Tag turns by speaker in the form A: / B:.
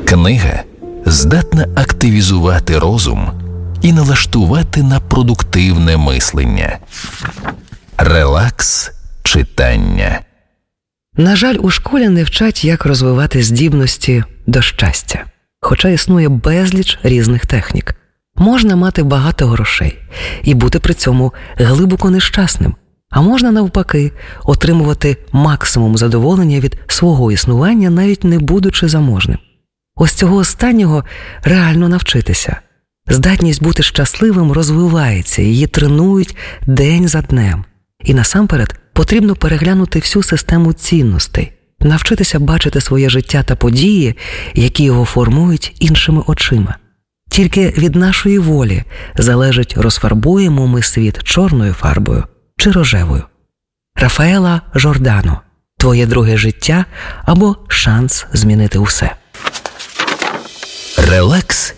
A: Книга здатна активізувати розум і налаштувати на продуктивне мислення. Релакс читання.
B: На жаль, у школі не вчать, як розвивати здібності до щастя. Хоча існує безліч різних технік. Можна мати багато грошей і бути при цьому глибоко нещасним. А можна, навпаки, отримувати максимум задоволення від свого існування, навіть не будучи заможним. Ось цього останнього реально навчитися. Здатність бути щасливим розвивається, її тренують день за днем. І насамперед потрібно переглянути всю систему цінностей, навчитися бачити своє життя та події, які його формують, іншими очима. Тільки від нашої волі залежить, розфарбуємо ми світ чорною фарбою чи рожевою. Рафаела Жордано. Твоє друге життя або шанс змінити усе.
A: Релакс